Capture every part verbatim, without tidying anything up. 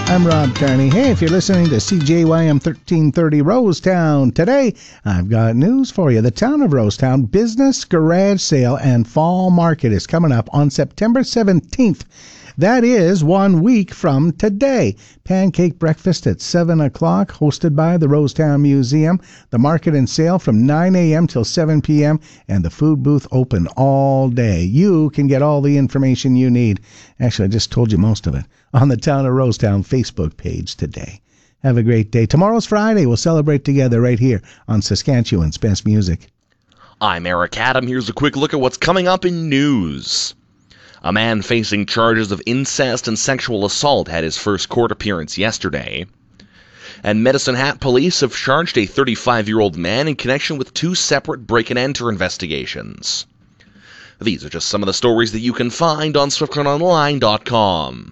I'm Rob Carney. Hey, if you're listening to C J Y M thirteen thirty Rosetown today, I've got news for you. The town of Rosetown Business Garage Sale and Fall Market is coming up on September seventeenth. That is one week from today. Pancake breakfast at seven o'clock, hosted by the Rosetown Museum. The market and sale from nine a.m. till seven p.m. and the food booth open all day. You can get all the information you need. Actually, I just told you most of it on the Town of Rosetown Facebook page today. Have a great day. Tomorrow's Friday. We'll celebrate together right here on Saskatchewan's Best Music. I'm Eric Adam. Here's a quick look at what's coming up in news. A man facing charges of incest and sexual assault had his first court appearance yesterday. And Medicine Hat police have charged a thirty-five-year-old man in connection with two separate break-and-enter investigations. These are just some of the stories that you can find on swift current online dot com.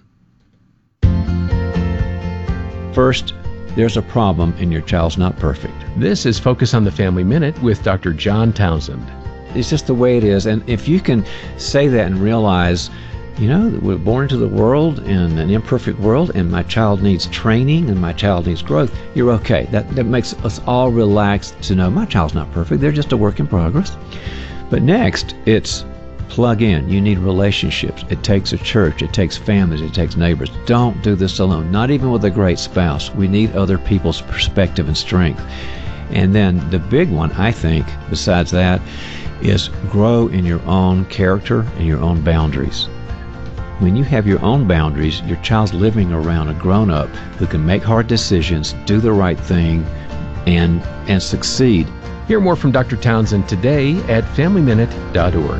First, there's a problem and your child's not perfect. This is Focus on the Family Minute with Doctor John Townsend. It's just the way it is. And if you can say that and realize, you know, that we're born into the world in an imperfect world and my child needs training and my child needs growth, you're okay. That, that makes us all relaxed to know my child's not perfect. They're just a work in progress. But next, it's plug in. You need relationships. It takes a church. It takes families. It takes neighbors. Don't do this alone. Not even with a great spouse. We need other people's perspective and strength. And then the big one, I think, besides that, is grow in your own character and your own boundaries. When you have your own boundaries, your child's living around a grown-up who can make hard decisions, do the right thing, and and succeed. Hear more from Doctor Townsend today at family minute dot org.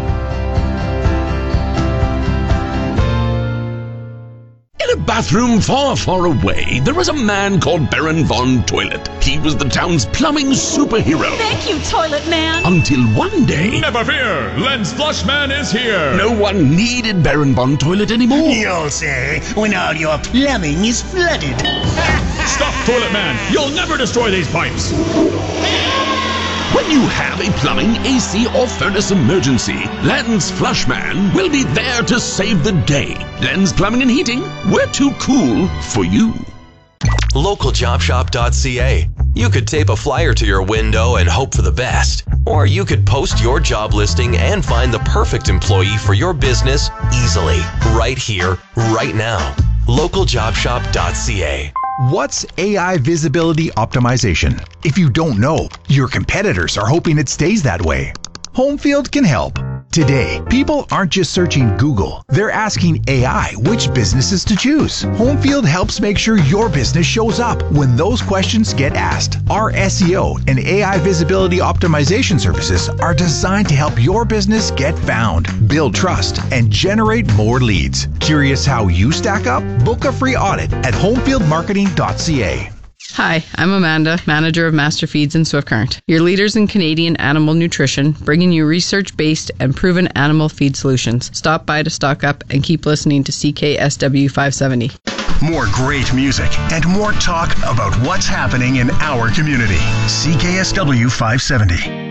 In a bathroom far, far away, there was a man called Baron Von Toilet. He was the town's plumbing superhero. Thank you, Toilet Man. Until one day... Never fear, Lens Flushman is here. No one needed Baron Von Toilet anymore. You'll say, when all your plumbing is flooded. Stop, Toilet Man. You'll never destroy these pipes. When you have a plumbing, A C, or furnace emergency, Lens Flushman will be there to save the day. Lens Plumbing and Heating, we're too cool for you. local job shop dot c a. You could tape a flyer to your window and hope for the best. Or you could post your job listing and find the perfect employee for your business easily, right here, right now. local job shop dot c a. What's A I visibility optimization? If you don't know, your competitors are hoping it stays that way. Homefield can help. Today, people aren't just searching Google. They're asking A I which businesses to choose. Homefield helps make sure your business shows up when those questions get asked. Our S E O and A I visibility optimization services are designed to help your business get found, build trust, and generate more leads. Curious how you stack up? Book a free audit at homefield marketing dot c a. Hi, I'm Amanda, manager of Master Feeds in Swift Current, your leaders in Canadian animal nutrition, bringing you research-based and proven animal feed solutions. Stop by to stock up and keep listening to C K S W five seventy. More great music and more talk about what's happening in our community. C K S W five seventy.